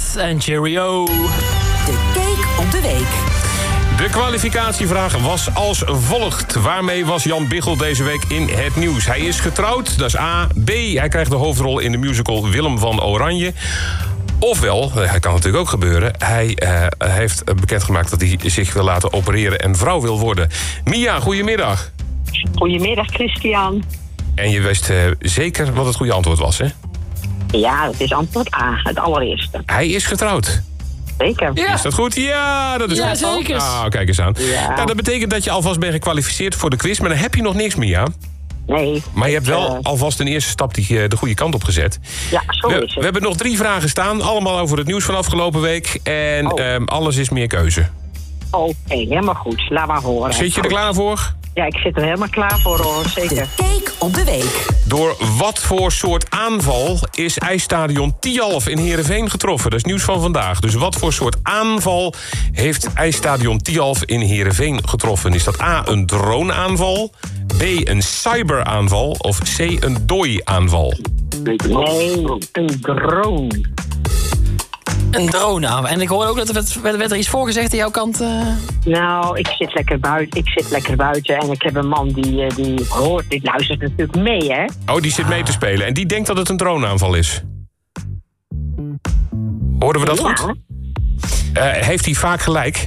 en cheerio. De Cake op de Week. De kwalificatievraag was als volgt. Waarmee was Jan Biggel deze week in het nieuws? Hij is getrouwd, dat is A. B. Hij krijgt de hoofdrol in de musical Willem van Oranje. Ofwel, dat kan natuurlijk ook gebeuren, hij heeft bekendgemaakt dat hij zich wil laten opereren en vrouw wil worden. Mia, goedemiddag. Goedemiddag, Christian. En je wist zeker wat het goede antwoord was, hè? Ja, dat is antwoord A, het allereerste. Hij is getrouwd. Zeker. Ja. Is dat goed? Ja, dat is Ja, goed. zeker. Ah, kijk eens aan. Ja. Nou, dat betekent dat je alvast bent gekwalificeerd voor de quiz, maar dan heb je nog niks, Mia. Nee. Maar je hebt wel alvast een eerste stap die de goede kant op gezet. Ja, zo is We het. hebben nog 3 vragen staan, allemaal over het nieuws van afgelopen week. En alles is meer keuze. Oké, helemaal goed. Laat maar horen. Zit je er klaar voor? Ja, ik zit er helemaal klaar voor, hoor. Zeker. De Cake op de Week. Door wat voor soort aanval is ijsstadion Tialf in Heerenveen getroffen? Dat is nieuws van vandaag. Dus wat voor soort aanval heeft ijsstadion Tialf in Heerenveen getroffen? Is dat A, een droneaanval, B, een cyberaanval of C, een dooiaanval? Nee, een drone. Een drone aan. En ik hoorde ook dat werd er iets voor gezegd aan jouw kant. Nou, ik zit lekker buiten en ik heb een man die hoort, die luistert natuurlijk mee, hè? Oh, die zit mee te spelen. En die denkt dat het een droneaanval is. Hoorden we dat goed? Heeft hij vaak gelijk?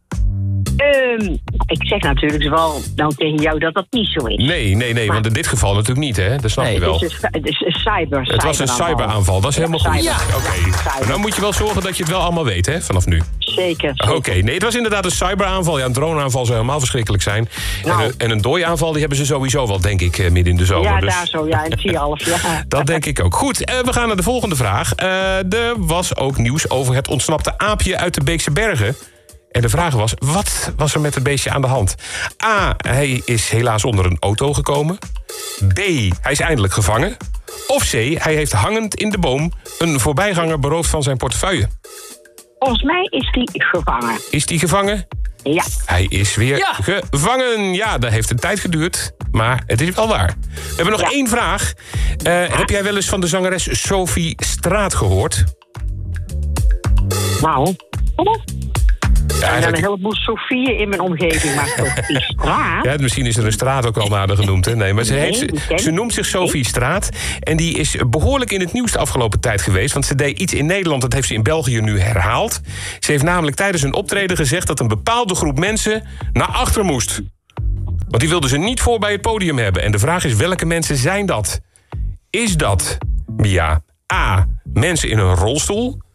Ik zeg natuurlijk wel nou tegen jou dat dat niet zo is. Nee, want in dit geval natuurlijk niet, hè? Dat snap je wel. Het is een cyber. Het was een cyberaanval, dat is helemaal goed. cyber. Oké. Nou moet je wel zorgen dat je het wel allemaal weet, hè, vanaf nu. Zeker. Oké, nee, het was inderdaad een cyberaanval. Ja, een droneaanval zou helemaal verschrikkelijk zijn. Nou. En een dooiaanval, die hebben ze sowieso wel, denk ik, midden in de zomer. Ja, Dus daar zo, ja, in Tialf, ja. dat denk ik ook. Goed, we gaan naar de volgende vraag. Er was ook nieuws over het ontsnapte aapje uit de Beekse Bergen. En de vraag was, wat was er met het beestje aan de hand? A, hij is helaas onder een auto gekomen. B, hij is eindelijk gevangen. Of C, hij heeft hangend in de boom een voorbijganger beroofd van zijn portefeuille. Volgens mij is die gevangen. Is die gevangen? Ja. Hij is weer gevangen. Ja, dat heeft een tijd geduurd, maar het is wel waar. We hebben nog 1 vraag. Heb jij wel eens van de zangeres Sophie Straat gehoord? Nou, Ja, er zijn een heleboel Sofieën in mijn omgeving, maar Sophie Straat. Ja, misschien is er een straat ook al naar haar genoemd. Hè? Nee, maar Nee, ze noemt zich Sophie Straat. En die is behoorlijk in het nieuws de afgelopen tijd geweest. Want ze deed iets in Nederland, dat heeft ze in België nu herhaald. Ze heeft namelijk tijdens een optreden gezegd dat een bepaalde groep mensen naar achter moest. Want die wilden ze niet voor bij het podium hebben. En de vraag is, welke mensen zijn dat? Is dat, Mia, A, mensen in een rolstoel?